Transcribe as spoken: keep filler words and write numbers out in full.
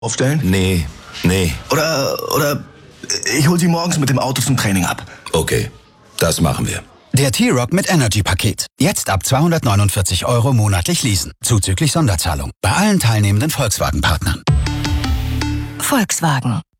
aufstellen? Nee, nee. Oder, oder ich hol Sie morgens mit dem Auto zum Training ab. Okay, das machen wir. Der T-Roc mit Energy-Paket. Jetzt ab zweihundertneunundvierzig Euro monatlich leasen. Zuzüglich Sonderzahlung. Bei allen teilnehmenden Volkswagen-Partnern. Volkswagen.